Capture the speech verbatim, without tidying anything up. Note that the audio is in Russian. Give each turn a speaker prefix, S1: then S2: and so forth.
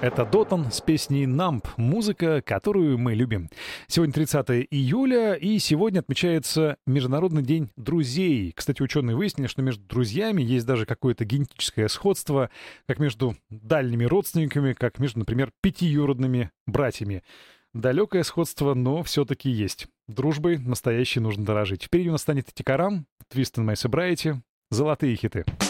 S1: Это Дотан с песней «Numb», музыка, которую мы любим. Сегодня тридцатое июля, и сегодня отмечается Международный день друзей. Кстати, ученые выяснили, что между друзьями есть даже какое-то генетическое сходство, как между дальними родственниками, как между, например, пятиюродными братьями. Далекое сходство, но все-таки есть. Дружбой настоящей нужно дорожить. Впереди у нас станет Тикаран, Twist in My Sobriety, золотые хиты.